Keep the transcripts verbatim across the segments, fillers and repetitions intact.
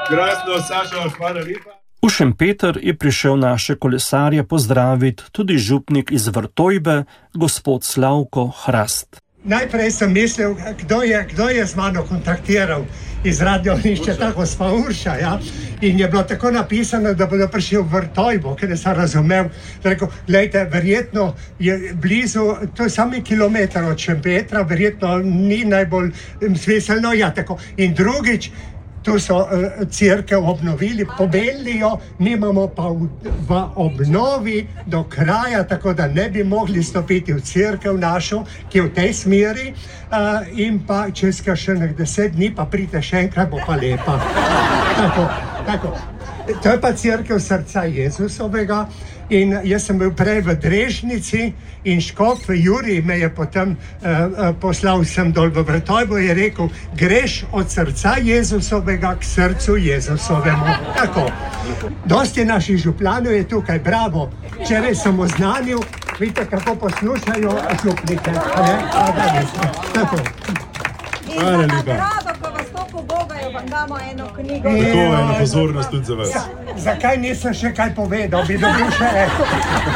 Krasno, Saša, hvala lepa. V Šempeter je prišel naše kolesarje pozdraviti tudi župnik iz Vrtojbe, gospod Slavko Hrast. Najprej sem mislil, kdo je, kdo je z mano kontaktiral iz radionišča, tako sva Urša, ja. In je bilo tako napisano, da bodo prišli v Vrtojbo, ker sem razumel. Rekel, gledajte, verjetno je blizu, to je sami kilometer od Šempetra, verjetno ni najbolj smiselno, ja, tako. In drugič, tu so uh, cerkev obnovili, pobelili jo, mi imamo pa v, v obnovi do kraja, tako da ne bi mogli stopiti v cerkev našo, ki je v tej smeri, uh, in pa čez kakšnih deset dni pa pride še enkrat, bo pa lepa. Tako, tako. To je pa cerkev srca Jezusovega in jaz sem bil prej v Drežnici in škof Jurij me je potem uh, poslal sem dol v Vrtojbo in je rekel, greš od srca Jezusovega k srcu Jezusovemu. Tako. Dosti naših župljanov je tukaj, bravo. Včeraj sem oznanil, vidite, kako poslušajo župnike. Tako. Hvala lepa. Vam damo eno knjigo. Tako je ena pozornost tudi za vas. Zakaj nisem še kaj povedal, bi dobil še eno.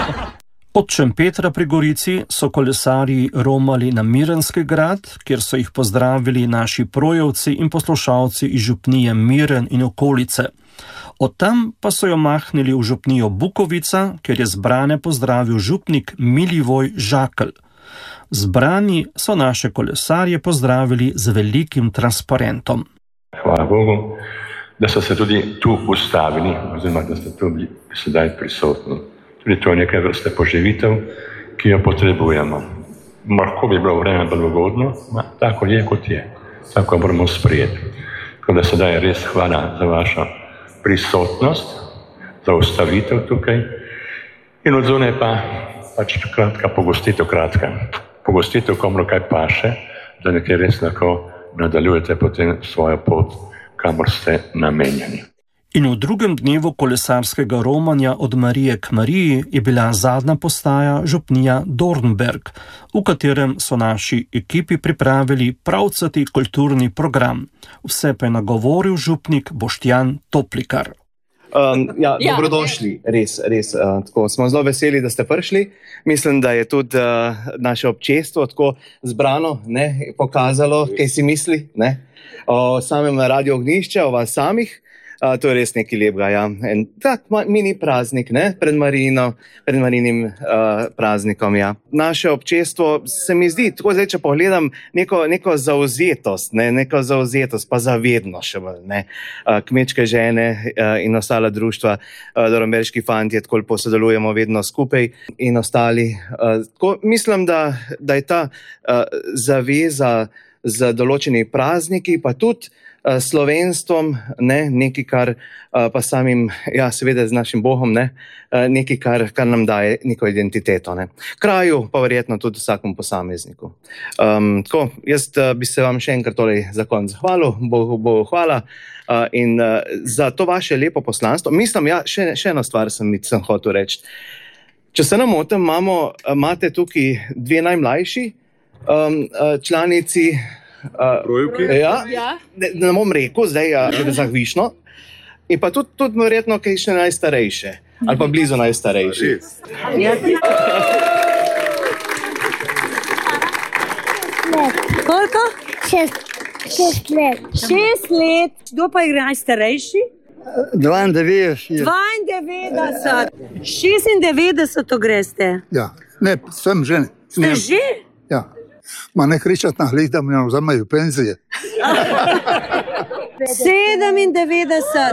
Od Šempetra pri Gorici so kolesarji romali na Mirenski grad, kjer so jih pozdravili naši projevci in poslušalci iz župnije Miren in okolice. Od tam pa so jo mahnili v župnijo Bukovica, kjer je zbrane pozdravil župnik Milivoj Žakelj. Zbrani so naše kolesarje pozdravili z velikim transparentom. Hvala Bogu, da so se tudi tu ustavili, oziroma da ste tu bili sedaj prisotni. Tudi to je nekaj vrste poživitev, ki jo potrebujemo. Lahko bi bilo vreme bolj ugodno, tako je, kot je. Tako moramo sprejeti. Tako da sedaj res hvala za vašo prisotnost, za ustavitev tukaj. In od zunaj pa pač kratka pogostitev, kratka. Pogostitev, komu kaj paše, da nekaj res lahko nadaljujete potem svojo pot, kamor ste namenjeni. In v drugem dnevu kolesarskega romanja od Marije k Mariji je bila zadnja postaja župnija Dornberg, v katerem so naši ekipi pripravili pravcati kulturni program. Vse pa je nagovoril župnik Boštjan Toplikar. Um, ja, ja, dobrodošli, res, res. Uh, tako, smo zelo veseli, da ste prišli. Mislim, da je tudi uh, naše občestvo tako zbrano, ne, pokazalo, kaj si misli, ne, o samem Radio Ognjišče, o vas samih. Uh, to je res nekaj lepega, ja. En tak mini praznik, ne, pred Marino, pred Marinim uh, praznikom, ja. Naše občestvo se mi zdi, tako zdaj, če pogledam, neko, neko zauzetost, ne, neko zauzetost, pa zavedno še bolj, ne. Uh, kmečke žene uh, in ostala društva, uh, dornberški fantje, tako posodelujemo vedno skupaj in ostali. Uh, tako, mislim, da, da je ta uh, zaveza z določenimi prazniki, pa tudi slovenstvom, ne, nekaj, kar pa samim, ja, seveda z našim Bogom, ne, nekaj, kar, kar nam daje neko identiteto, ne. Kraju, pa verjetno tudi vsakому posamezniku. Um, tako, jaz bi se vam še enkrat tole za konec zahvalil, Bogu, Bogu hvala uh, in uh, za to vaše lepo poslanstvo. Mislim, ja, še, še eno stvar sem, sem hotel reči. Če se ne motim, imamo, imate tukaj dve najmlajši um, članici Projevki? Ja, ja. Ne, ne bom rekel, zdaj je zahvišno. In pa tudi, tudi verjetno kaj še najstarejše. Ali pa blizu najstarejši. Ja. Koliko? Šest, šest let. Šest let. Kdo pa je najstarejši? dvaindevetdeset. dvaindevetdeset. šestindevetdeset greste. Ja, ne, sem že. Ste že? Ja. Ma ne kričati na glih, da mi ne vzamajo penzije. sedemindevetdeset.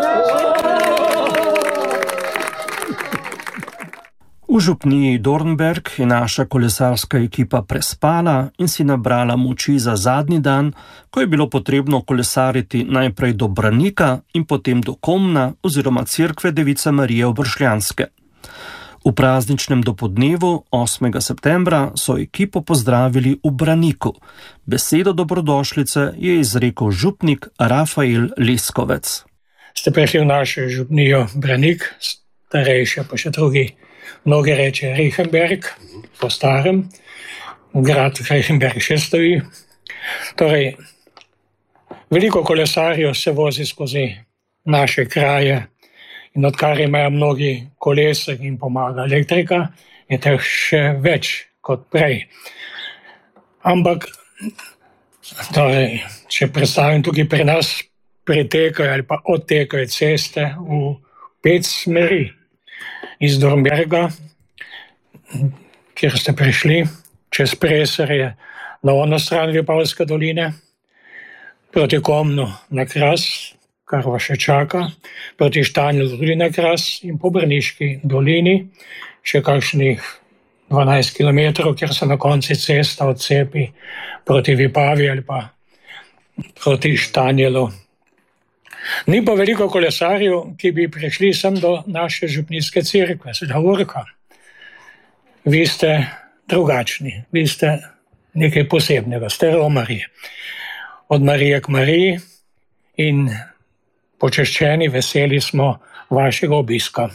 V župniji Dornberg je naša kolesarska ekipa prespala in si nabrala moči za zadnji dan, ko je bilo potrebno kolesariti najprej do Branika in potem do Komna oziroma cerkve Device Marije Obršljanske. V prazničnem dopodnevu osmega septembra so ekipo pozdravili v Braniku. Besedo dobrodošlice je izrekel župnik Rafael Leskovec. Ste prišli v našo župnijo Branik, starejše pa še drugi. Mnogi reče Reichenberg, po starem, grad Reichenberg še stoji. Torej, veliko kolesarjev se vozi skozi naše kraje in odkar imajo mnogi kolesa in pomaga elektrika, je teh še več kot prej. Ampak, torej, če predstavim tukaj pri nas, pretekajo ali pa odtekajo ceste v pet smeri. Iz Dornberga, kjer ste prišli, čez Preserje na ono stran Vipavske doline, proti Komnu na Kras, kar vas še čaka, proti Štanjelu tudi na Kras in po Brniški dolini, še kakšnih dvanajst kilometrov, kjer se na konci cesta odcepi proti Vipavi ali pa proti Štanjelu. Ni pa veliko kolesarjev, ki bi prišli sem do naše župnijske cerkve, sveta Urha. Vi ste drugačni, vi ste nekaj posebnega, ste romarji. Od Marije k Mariji in počaščeni, veseli smo vašega obiska.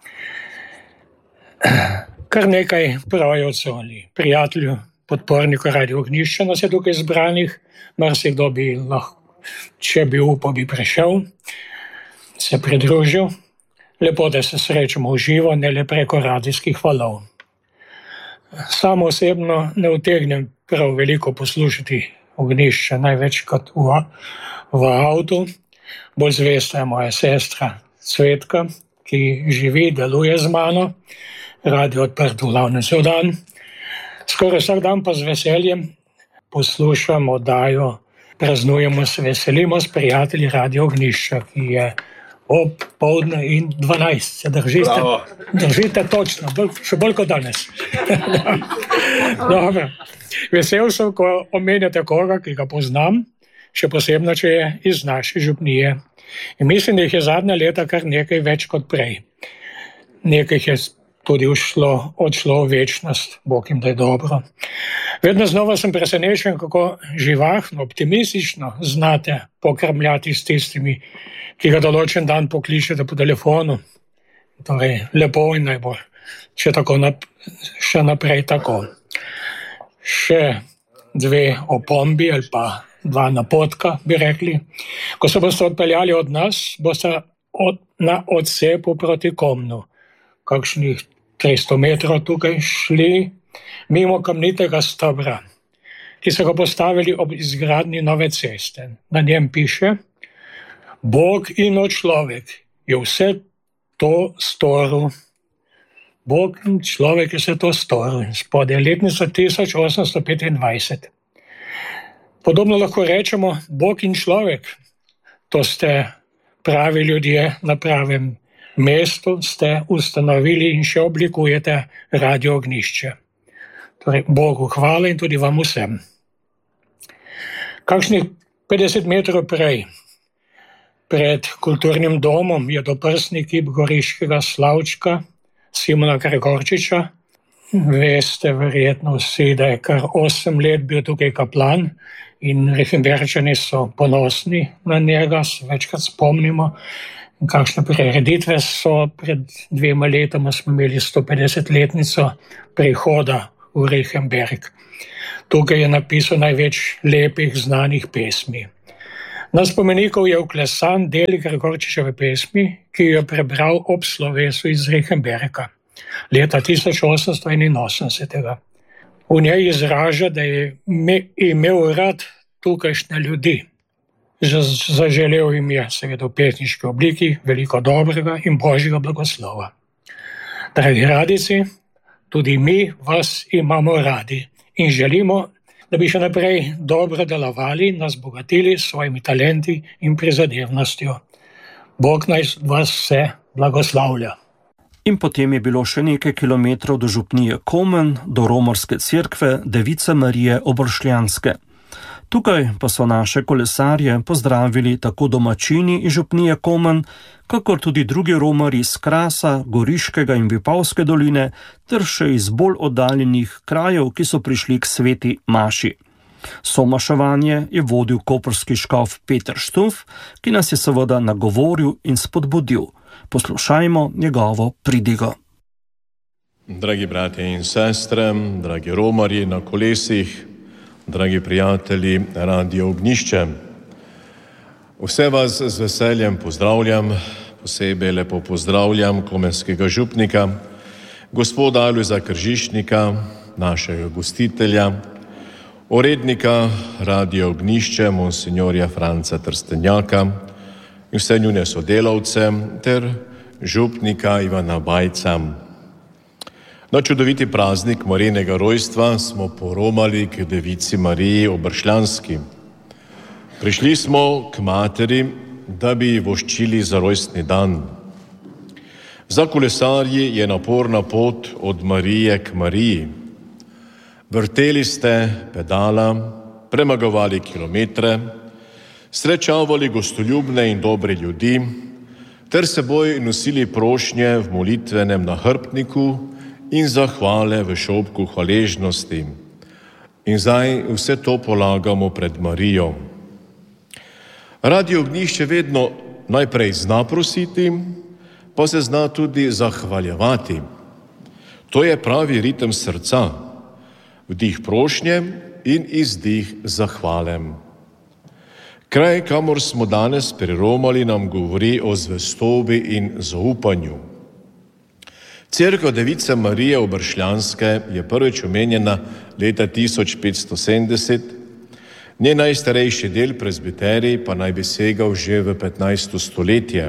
Kar nekaj pravjevcev ali prijateljev, podpornikov Radio Ognjišče nas je tukaj zbranih, marsikdo bi lahko, če bi upal, bi prišel, se pridružil. Lepo, da se srečamo v živo, ne le preko radijskih valov. Samo osebno ne utegnem prav veliko poslušati Ognjišča, največkrat v, v avtu. Bolj zvesta je moja sestra Cvetka, ki živi, deluje z mano, radio odprt v glavnem cel dan. Skoraj vsak dan pa z veseljem poslušam oddajo Praznujemo se, veselimo s prijatelji Radio Ognjišča, ki je ob poldne in dvanajst. Se držite, držite točno, bolj, še bolj kot danes. Dobro. Vesel sem, ko omenjate koga, ki ga poznam, še posebno, če je iz naše župnije. In mislim, da jih je zadnja leta kar nekaj več kot prej. Nekaj je tudi ušlo, odšlo v večnost, Bog jim da je dobro. Vedno znova sem presenečen, kako živahno, optimistično znate pokrmljati s tistimi, ki ga določen dan pokličete po telefonu. Torej, lepo in naj bo, še, tako nap, še naprej tako. Še dve opombi ali pa dva napotka, bi rekli. Ko se boste odpeljali od nas, boste od, na odcepu proti Komnu, kakšnih tristo metrov tukaj šli mimo kamnitega stebra, ki so ga postavili ob izgradnji nove ceste. Na njem piše: Bog in človek je vse to storil. Bog in človek je vse to storil. Spodaj je letnica tisoč osemsto petindvajset. Podobno lahko rečemo, Bog in človek, to ste pravi ljudje na pravem mestu, ste ustanovili in še oblikujete Radio Ognjišče. Torej, Bogu hvala in tudi vam vsem. Kakšnih petdeset metrov prej, pred kulturnim domom, je doprsni kip goriškega slavčka Simona Gregorčiča. Veste verjetno vsi, da je kar osem let bil tukaj kaplan in Rehenberčani so ponosni na njega, se večkrat spomnimo. Kakšne prireditve so pred dvema letoma, smo imeli stopetdesetletnico prihoda v Rehenberg. Tukaj je napisal največ lepih znanih pesmi. Na spomenikov je vklesan del Gregorčičeve pesmi, ki jo je prebral ob slovesu iz Rehenberga leta tisoč osemsto enainosemdeset. V njej izraža, da je imel rad tukajšnje ljudi. Zaželel jim je, seveda v pesniški obliki, veliko dobrega in božjega blagoslova. Dragi radijci, tudi mi vas imamo radi in želimo, da bi še naprej dobro delovali in nas bogatili s svojimi talenti in prizadevnostjo. Bog naj vas vse blagoslavlja. In potem je bilo še nekaj kilometrov do župnije Komen, do romarske cerkve Device Marije Obršljanske. Tukaj pa so naše kolesarje pozdravili tako domačini iz župnije Komen, kakor tudi drugi romarji iz Krasa, Goriškega in Vipavske doline, ter še iz bolj oddaljenih krajev, ki so prišli k sveti maši. Somaševanje je vodil koprski škof Peter Štuf, ki nas je seveda nagovoril in spodbudil. Poslušajmo njegovo pridigo. Dragi bratje in sestre, dragi romarji na kolesih, dragi prijatelji Radio Ognjišče. Vse vas z veseljem pozdravljam, posebej lepo pozdravljam komenskega župnika, gospoda Alojza Kržišnika, našega gostitelja, urednika Radio Ognjišče, monsinjorja Franca Trstenjaka in vse njune sodelavce ter župnika Ivana Bajca. Na čudoviti praznik Marijinega rojstva smo poromali k Devici Mariji Obršljanski. Prišli smo k materi, da bi ji voščili za rojstni dan. Za kolesarji je naporna pot od Marije k Mariji. Vrteli ste pedala, premagovali kilometre, srečavali gostoljubne in dobre ljudi, ter seboj nosili prošnje v molitvenem nahrbtniku in zahvale v šopku hvaležnosti. In zdaj vse to polagamo pred Marijo. Radio Ognjišče vedno najprej zna prositi, pa se zna tudi zahvaljevati. To je pravi ritem srca, vdih prošnje in izdih zahvalem. Kraj, kamor smo danes priromali, nam govori o zvestobi in zaupanju. Cerkev Device Marije Obršljanske je prvič omenjena leta tisoč petsto sedemdeset, njen najstarejši del prezbiterij pa naj bi segal že v petnajsto stoletje.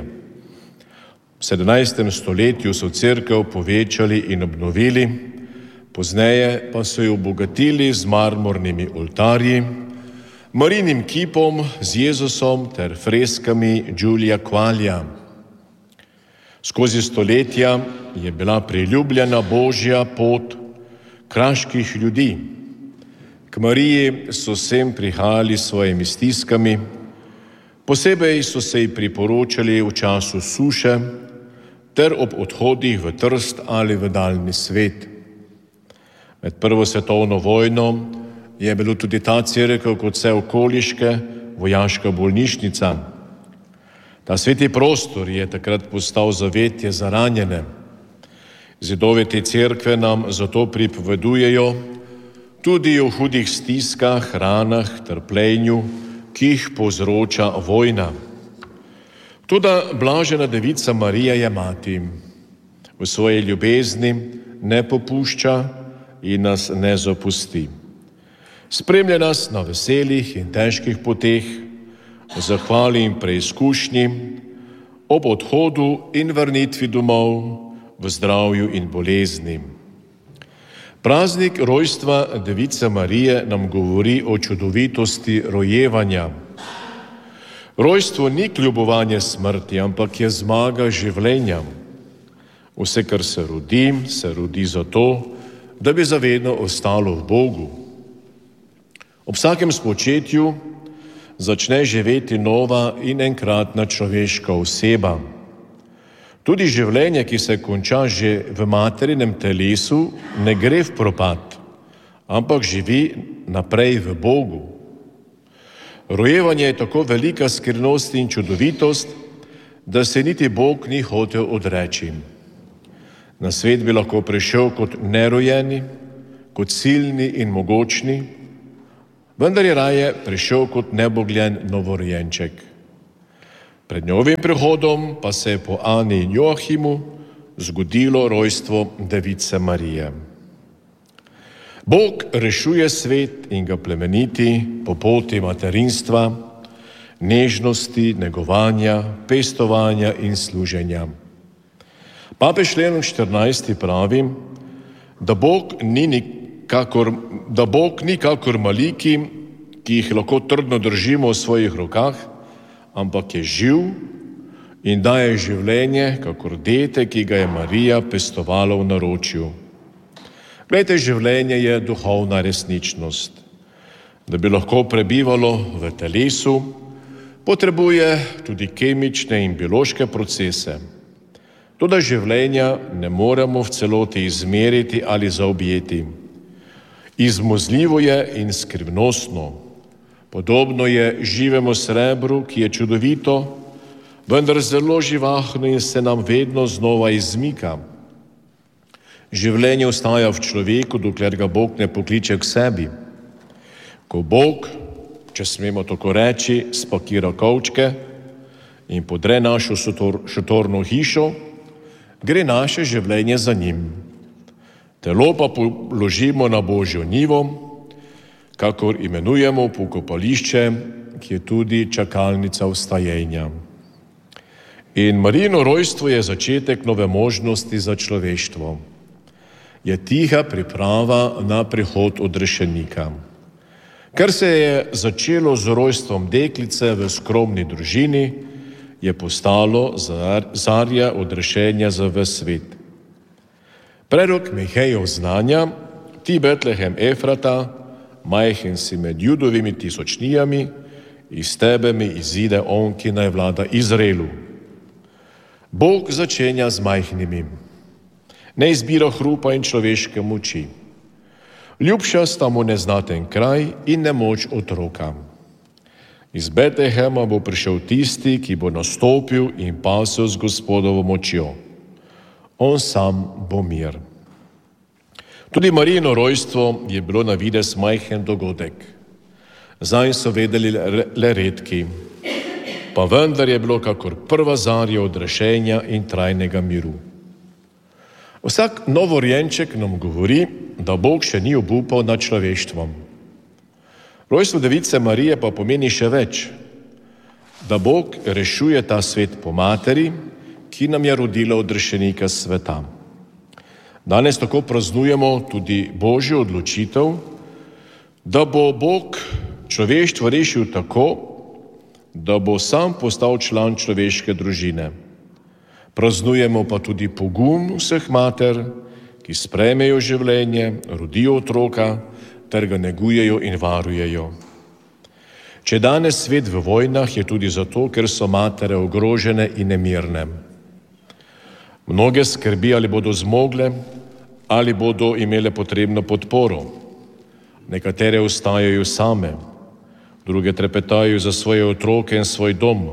V sedemnajstem stoletju so cerkev povečali in obnovili, pozneje pa so jo obogatili z marmornimi oltarji, Marijinim kipom z Jezusom ter freskami Giulia Quaglia. Skozi stoletja je bila priljubljena Božja pot kraških ljudi. K Mariji so sem prihajali s svojimi stiskami, posebej so se ji priporočali v času suše ter ob odhodih v Trst ali v daljni svet. Med prvo svetovno vojno je bilo tudi ta cerkev kot vse okoliške vojaška bolnišnica. Ta sveti prostor je takrat postal zavetje za ranjene. Zidovi te cerkve nam zato pripovedujejo tudi o hudih stiskah, ranah, trpljenju, ki jih povzroča vojna. Toda blažena Devica Marija je mati. V svoji ljubezni ne popušča in nas ne zapusti. Spremlja nas na veselih in težkih poteh, v zahvali in preizkušnji, ob odhodu in vrnitvi domov, v zdravju in bolezni. Praznik rojstva Device Marije nam govori o čudovitosti rojevanja. Rojstvo ni kljubovanje smrti, ampak je zmaga življenja. Vse, kar se rodi, se rodi zato, da bi zavedno ostalo v Bogu. Ob vsakem spočetju začne živeti nova in enkratna človeška oseba. Tudi življenje, ki se konča že v materinem telesu, ne gre v propad, ampak živi naprej v Bogu. Rojevanje je tako velika skrivnost in čudovitost, da se niti Bog ni hotel odreči. Na svet bi lahko prišel kot nerojeni, kot silni in mogočni, vendar je raje prišel kot nebogljen novorojenček. Pred njegovim prihodom pa se je po Ani in Joachimu zgodilo rojstvo Device Marije. Bog rešuje svet in ga plemeniti po poti materinstva, nežnosti, negovanja, pestovanja in služenja. Papež Leon štirinajsti pravi, da Bog ni nikakor, da Bog ni kakor maliki, ki jih lahko trdno držimo v svojih rokah, ampak je živ in daje življenje, kakor dete, ki ga je Marija pestovala v naročju. Glejte, življenje je duhovna resničnost. Da bi lahko prebivalo v telesu, potrebuje tudi kemične in biološke procese. Toda življenja ne moremo v celoti izmeriti ali zaobjeti. Izmuzljivo je in skrivnostno. Podobno je živemu srebru, ki je čudovito, vendar zelo živahno in se nam vedno znova izmika. Življenje ostaja v človeku, dokler ga Bog ne pokliče k sebi. Ko Bog če smemo tako reči, spakira kovčke in podre našo šotorno hišo, gre naše življenje za njim. Telo pa položimo na Božjo njivo, kakor imenujemo pokopališče, ki je tudi čakalnica vstajenja. In Marijino rojstvo je začetek nove možnosti za človeštvo. Je tiha priprava na prihod odrešenika. Ker se je začelo z rojstvom deklice v skromni družini, je postalo zarja odrešenja za ves svet. Prerok Mihejev znanja, ti Betlehem Efrata, majhen si med judovimi tisočnijami, iz tebe mi izide on, ki naj vlada Izraelu. Bog začenja z majhnimi, ne izbira hrupa in človeške moči. Ljubša sta mu neznaten kraj in nemoč otroka. Iz Betlehema bo prišel tisti, ki bo nastopil in pasel z Gospodovo močjo. On sam bo mir. Tudi Marijino rojstvo je bilo na videz majhen dogodek. Zanj so vedeli le redki, pa vendar je bilo kakor prva zarja odrešenja in trajnega miru. Vsak novorojenček nam govori, da Bog še ni obupal nad človeštvom. Rojstvo device Marije pa pomeni še več, da Bog rešuje ta svet po materi, ki nam je rodila odrešenika sveta. Danes tako praznujemo tudi Božjo odločitev, da bo Bog človeštvo rešil tako, da bo sam postal član človeške družine. Praznujemo pa tudi pogum vseh mater, ki sprejmejo življenje, rodijo otroka, ter ga negujejo in varujejo. Če danes svet v vojnah, je tudi zato, ker so matere ogrožene in nemirne. Mnoge skrbi, ali bodo zmogle, ali bodo imele potrebno podporo. Nekatere ostajajo same, druge trepetajo za svoje otroke in svoj dom.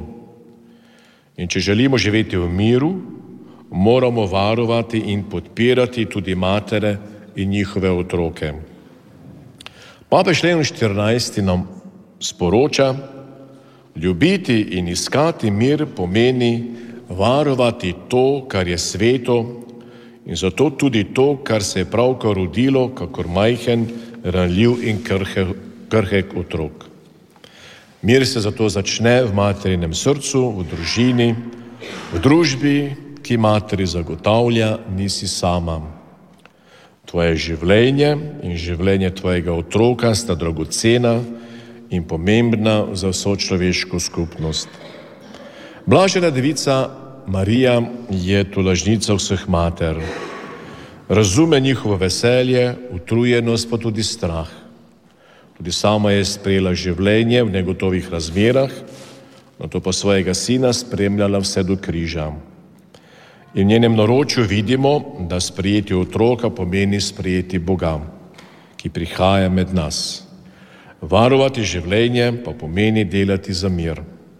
In če želimo živeti v miru, moramo varovati in podpirati tudi matere in njihove otroke. Papež Leon štirinajsti nam sporoča, ljubiti in iskati mir pomeni varovati to, kar je sveto, in zato tudi to, kar se je pravkar rodilo, kakor majhen, ranljiv in krhek, krhek otrok. Mir se zato začne v materinem srcu, v družini, v družbi, ki materi zagotavlja, nisi sama. Tvoje življenje in življenje tvojega otroka sta dragocena in pomembna za vso človeško skupnost. Blažena devica Marija je tolažnica vseh mater. Razume njihovo veselje, utrujenost, pa tudi strah. Tudi sama je sprejela življenje v negotovih razmerah, nato pa svojega sina spremljala vse do križa. In v njenem naročju vidimo, da sprejeti otroka pomeni sprejeti Boga, ki prihaja med nas. Varovati življenje pa pomeni delati za mir.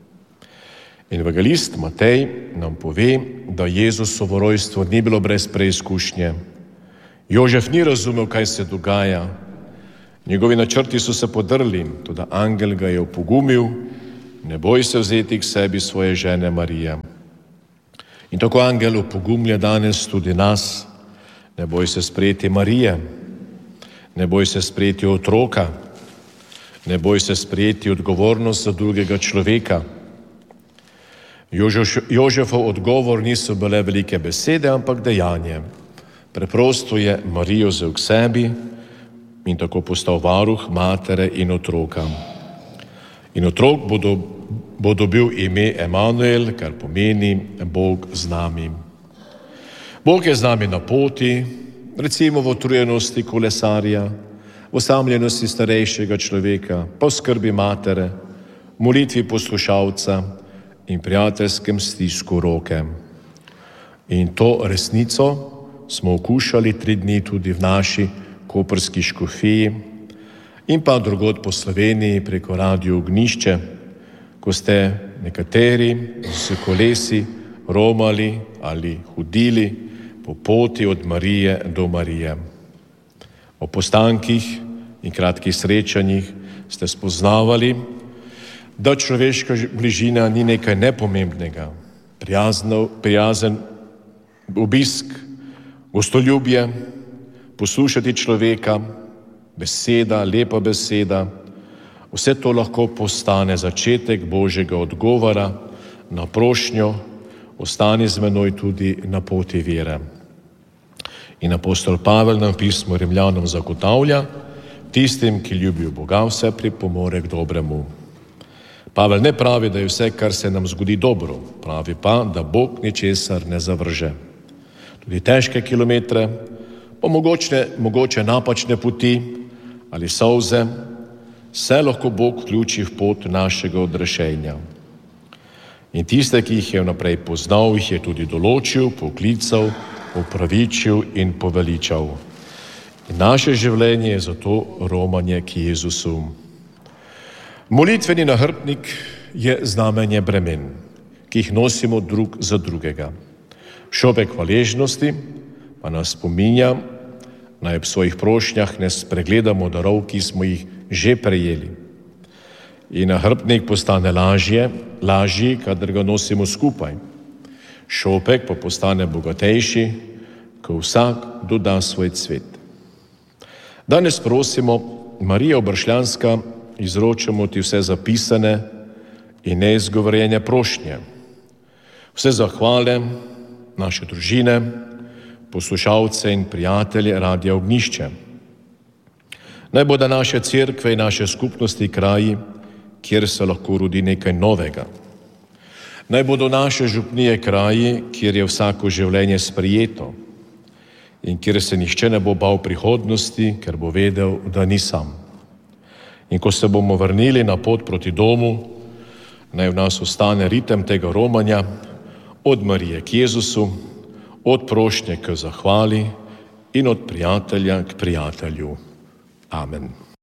In evangelist Matej nam pove, da Jezusovo rojstvo ni bilo brez preizkušnje. Jožef ni razumel, kaj se dogaja. Njegovi načrti so se podrli, toda angel ga je opogumil, ne boj se vzeti k sebi svoje žene Marije. In tako angel opogumlja danes tudi nas, ne boj se sprejeti Marije, ne boj se sprejeti otroka, ne boj se sprejeti odgovornost za drugega človeka. Jožef, Jožefov odgovor niso bile velike besede, ampak dejanje. Preprosto je Marijo vzel k sebi in tako postal varuh matere in otroka. In otrok bo, do, bo dobil ime Emanuel, kar pomeni Bog z nami. Bog je z nami na poti, recimo v utrujenosti kolesarja, v osamljenosti starejšega človeka, pa v skrbi matere, molitvi poslušalca in prijateljskem stisku roke. In to resnico smo okušali tri dni tudi v naši koprski škofiji in pa drugod po Sloveniji preko Radio Ognjišče, ko ste nekateri s kolesi romali ali hodili po poti od Marije do Marije. O postankih in kratkih srečanjih ste spoznavali, da človeška bližina ni nekaj nepomembnega, prijazno, prijazen obisk, gostoljubje, poslušati človeka, beseda, lepa beseda, vse to lahko postane začetek Božjega odgovora na prošnjo, ostani z menoj tudi na poti vere. In apostol Pavel nam pismo Rimljanom zagotavlja, tistim, ki ljubijo Boga, vse pripomore k dobremu. Pavel ne pravi, da je vse, kar se nam zgodi, dobro, pravi pa, da Bog ničesar ne zavrže. Tudi težke kilometre, pa mogoče, mogoče napačne poti ali solze, vse lahko Bog vključi v pot našega odrešenja. In tiste, ki jih je vnaprej poznal, jih je tudi določil, poklical, upravičil in poveličal. In naše življenje je zato romanje k Jezusu. Molitveni nahrbtnik je znamenje bremen, ki jih nosimo drug za drugega. Šopek hvaležnosti pa nas spominja, naj v svojih prošnjah ne spregledamo darov, ki smo jih že prejeli. In nahrbtnik postane lažje, lažji, kadar ga nosimo skupaj. Šopek pa postane bogatejši, ko vsak doda svoj cvet. Danes prosimo, Marija Obršljanska, izročamo ti vse zapisane in neizgovorjene prošnje, vse zahvale, naše družine, poslušalce in prijatelje Radia Ognjišče. Naj bodo naše cerkve in naše skupnosti kraji, kjer se lahko rodi nekaj novega. Naj bodo naše župnije kraji, kjer je vsako življenje sprijeto in kjer se nihče ne bo bal prihodnosti, ker bo vedel, da ni sam. In ko se bomo vrnili na pot proti domu, naj v nas ostane ritem tega romanja od Marije k Jezusu, od prošnje k zahvali in od prijatelja k prijatelju. Amen.